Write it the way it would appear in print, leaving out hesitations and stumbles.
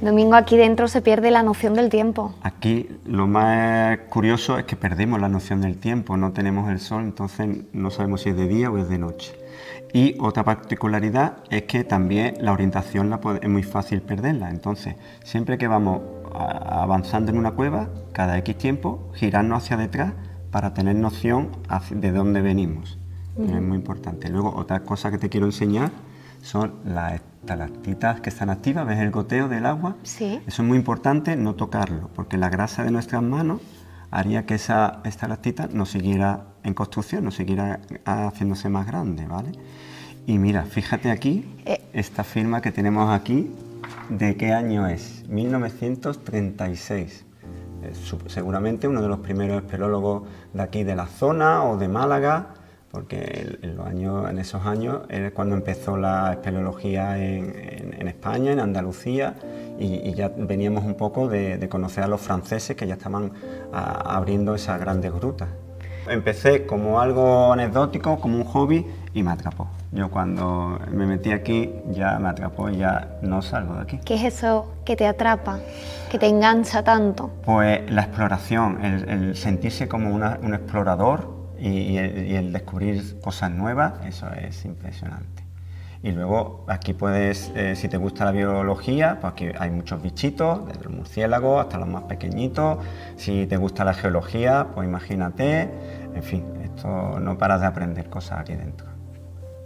Domingo, aquí dentro se pierde la noción del tiempo. Aquí lo más curioso es que perdemos la noción del tiempo, no tenemos el sol, entonces no sabemos si es de día o es de noche. Y otra particularidad es que también la orientación es muy fácil perderla, entonces siempre que vamos avanzando en una cueva, cada X tiempo, girarnos hacia detrás para tener noción de dónde venimos. Es muy importante. Luego, otra cosa que te quiero enseñar son las estalactitas que están activas. ¿Ves el goteo del agua? Sí. Eso es muy importante no tocarlo, porque la grasa de nuestras manos haría que esa estalactita no siguiera en construcción, no siguiera haciéndose más grande, ¿vale? Y mira, fíjate aquí, esta firma que tenemos aquí, ¿de qué año es? 1936. Seguramente uno de los primeros espeleólogos de aquí de la zona o de Málaga, porque en esos años es cuando empezó la espeleología en España, en Andalucía, y ya veníamos un poco de conocer a los franceses que ya estaban abriendo esas grandes grutas. Empecé como algo anecdótico, como un hobby, y me atrapó. Yo cuando me metí aquí ya me atrapó y ya no salgo de aquí. ¿Qué es eso que te atrapa, que te engancha tanto? Pues la exploración, el sentirse como un explorador y el descubrir cosas nuevas, eso es impresionante. Y luego aquí puedes, si te gusta la biología, pues aquí hay muchos bichitos, desde los murciélagos hasta los más pequeñitos. Si te gusta la geología, pues imagínate, en fin, esto no paras de aprender cosas aquí dentro.